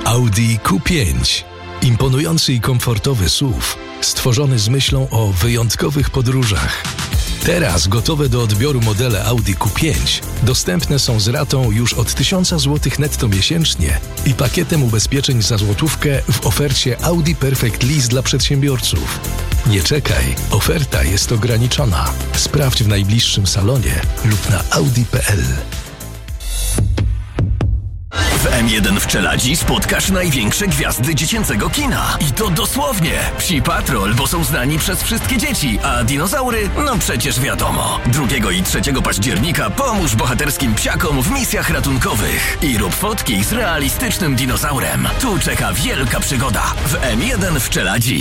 Audi Q5. Imponujący i komfortowy SUV, stworzony z myślą o wyjątkowych podróżach. Teraz gotowe do odbioru modele Audi Q5 dostępne są z ratą już od 1000 zł netto miesięcznie i pakietem ubezpieczeń za złotówkę w ofercie Audi Perfect Lease dla przedsiębiorców. Nie czekaj, oferta jest ograniczona. Sprawdź w najbliższym salonie lub na audi.pl. W M1 w Czeladzi spotkasz największe gwiazdy dziecięcego kina. I to dosłownie. Psi Patrol, bo są znani przez wszystkie dzieci, a dinozaury, no przecież wiadomo. 2 i 3 października pomóż bohaterskim psiakom w misjach ratunkowych. I rób fotki z realistycznym dinozaurem. Tu czeka wielka przygoda w M1 w Czeladzi.